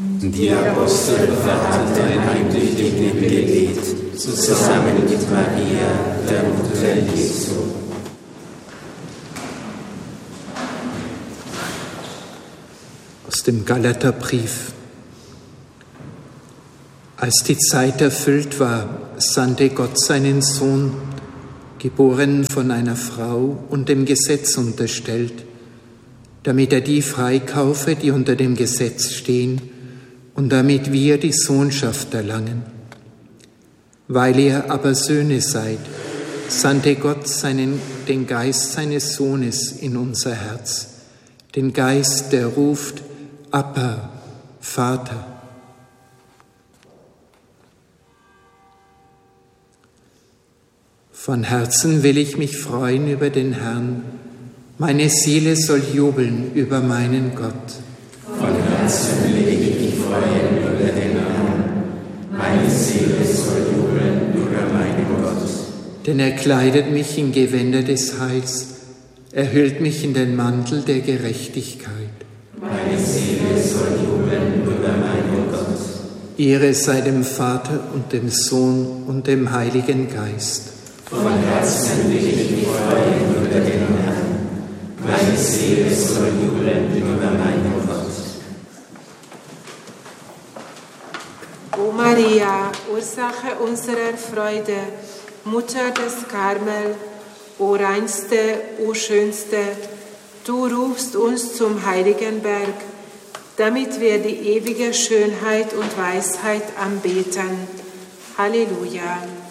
Die Apostel bewahrten ein eindrückliches Gebet, zusammen mit Maria, der Mutter Jesu. Aus dem Galaterbrief. Als die Zeit erfüllt war, sandte Gott seinen Sohn, geboren von einer Frau und dem Gesetz unterstellt, damit er die freikaufe, die unter dem Gesetz stehen, und damit wir die Sohnschaft erlangen. Weil ihr aber Söhne seid, sandte Gott den Geist seines Sohnes in unser Herz, den Geist, der ruft, Abba, Vater. Von Herzen will ich mich freuen über den Herrn. Meine Seele soll jubeln über meinen Gott. Von Herzen will ich mich freuen über den Herrn. Meine Seele soll jubeln über meinen Gott. Denn er kleidet mich in Gewänder des Heils, er hüllt mich in den Mantel der Gerechtigkeit. Meine Seele soll jubeln über meinen Gott. Ehre sei dem Vater und dem Sohn und dem Heiligen Geist. Von Herzen will ich mich freuen über den Herrn. Meine Seele soll jubeln über meinen Gott. O Maria, Ursache unserer Freude, Mutter des Karmel, o reinste, o schönste, du rufst uns zum heiligen Berg, damit wir die ewige Schönheit und Weisheit anbeten. Halleluja.